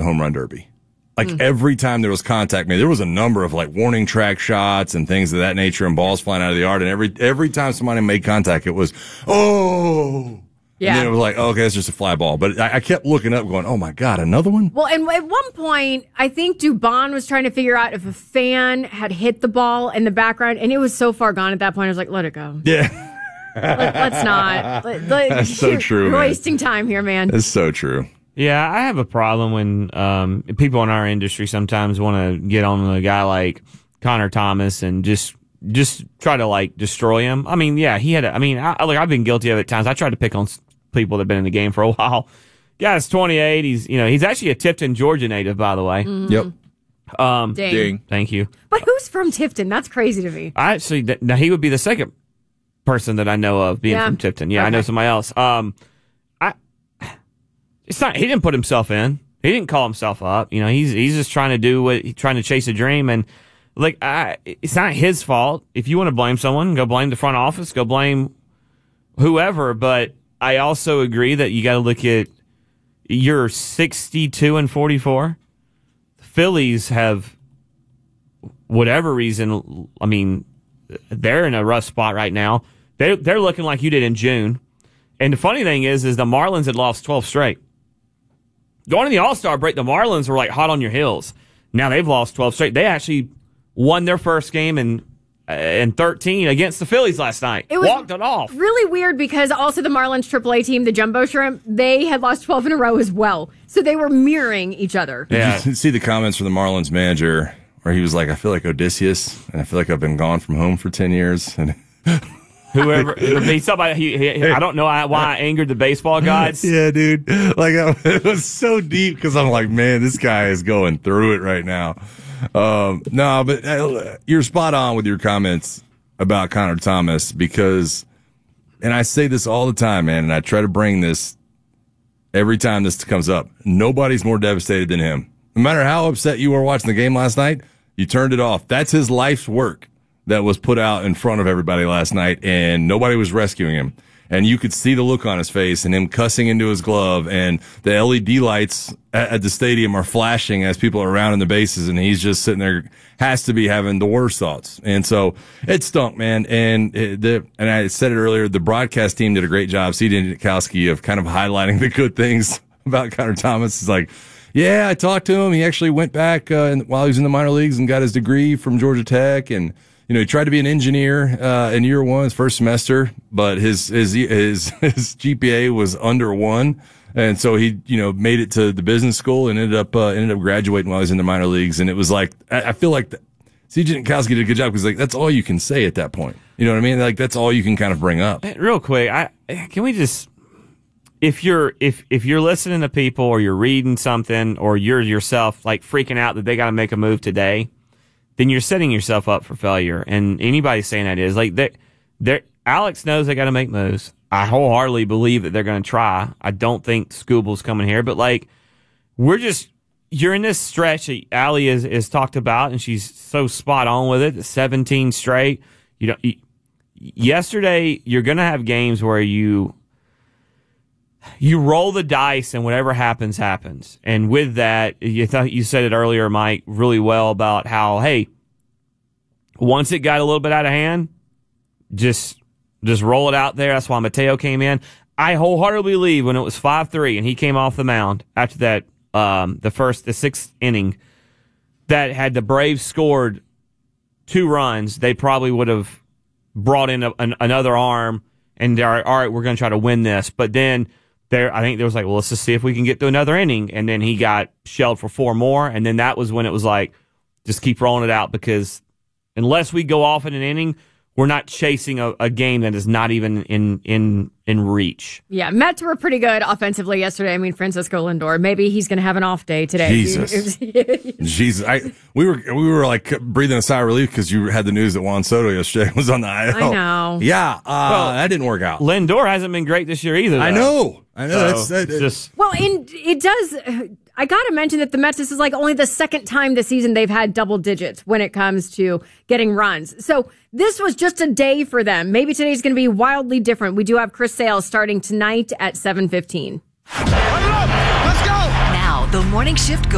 home run derby. Like every time there was contact made, there was a number of like warning track shots and things of that nature and balls flying out of the yard. And every time somebody made contact, it was, oh. Yeah. And then it was like, oh, okay, it's just a fly ball. But I kept looking up going, oh, my God, another one? Well, and at one point, I think Dubon was trying to figure out if a fan had hit the ball in the background, and it was so far gone at that point, I was like, let it go. Yeah. Let's not. That's so true, We're wasting time here, man. It's so true. Yeah, I have a problem when people in our industry sometimes want to get on a guy like Connor Thomas and just try to, like, destroy him. I mean, yeah, I've been guilty of it at times. I tried to pick on people that have been in the game for a while. Guy's 28. He's actually a Tifton, Georgia native, by the way. Mm-hmm. Yep. Dang. Thank you. But who's from Tifton? That's crazy to me. Now he would be the second person that I know of being from Tifton. Yeah, okay. I know somebody else. He didn't put himself in. He didn't call himself up. He's just trying to chase a dream. And it's not his fault. If you want to blame someone, go blame the front office, go blame whoever. But I also agree that you got to look at you're 62-44. The Phillies have, whatever reason, I mean, they're in a rough spot right now. They're looking like you did in June. And the funny thing is the Marlins had lost 12 straight. Going to the All-Star break, the Marlins were like hot on your heels. Now they've lost 12 straight. They actually won their first game in 13 against the Phillies last night. Walked it off. Really weird because also the Marlins AAA team, the Jumbo Shrimp, they had lost 12 in a row as well. So they were mirroring each other. Yeah. Did you see the comments from the Marlins manager where he was like, I feel like Odysseus, and I feel like I've been gone from home for 10 years. And whoever beat somebody, I don't know why I angered the baseball gods. Yeah, dude. Like, it was so deep because I'm like, man, this guy is going through it right now. No, but you're spot on with your comments about Connor Thomas because, and I say this all the time, man, and I try to bring this every time this comes up. Nobody's more devastated than him. No matter how upset you were watching the game last night, you turned it off. That's his life's work that was put out in front of everybody last night, and nobody was rescuing him. And you could see the look on his face and him cussing into his glove, and the LED lights at the stadium are flashing as people are rounding the bases, and he's just sitting there, has to be having the worst thoughts. And so it stunk, man. And I said it earlier, the broadcast team did a great job, C.J. Nitkowski, of kind of highlighting the good things about Connor Thomas. It's like, yeah, I talked to him. He actually went back while he was in the minor leagues and got his degree from Georgia Tech, and he tried to be an engineer in year one, his first semester, but his GPA was under 1, and so he made it to the business school and ended up graduating while he was in the minor leagues. And it was like, I feel like C.J. Nitkowski did a good job because like that's all you can say at that point. You know what I mean? Like that's all you can kind of bring up. Real quick, can we just, if you're listening to people or you're reading something or you're yourself like freaking out that they got to make a move today, then you're setting yourself up for failure. And anybody saying that is like Alex knows they got to make moves. I wholeheartedly believe that they're going to try. I don't think Scooble's coming here, but like you're in this stretch that Allie is talked about, and she's so spot on with it. 17 straight. Yesterday you're going to have games where you roll the dice and whatever happens, happens. And with that, you said it earlier, Mike, really well about how, hey, once it got a little bit out of hand, just roll it out there. That's why Mateo came in. I wholeheartedly believe when it was 5-3 and he came off the mound after that, the sixth inning, that had the Braves scored 2 runs, they probably would have brought in another arm and all right, we're going to try to win this. But then I think there was like, well, let's just see if we can get to another inning. And then he got shelled for 4 more. And then that was when it was like, just keep rolling it out because unless we go off in an inning, we're not chasing a game that is not even in reach. Yeah, Mets were pretty good offensively yesterday. I mean, Francisco Lindor, maybe he's going to have an off day today. Jesus. We were like breathing a sigh of relief because you had the news that Juan Soto yesterday was on the IL. I know. Yeah, that didn't work out. Lindor hasn't been great this year either, though. I know. So well, and it does. I got to mention that the Mets, this is like only the second time this season they've had double digits when it comes to getting runs. So this was just a day for them. Maybe today's going to be wildly different. We do have Chris Sale starting tonight at 7:15. Let's go! Now, the morning shift goes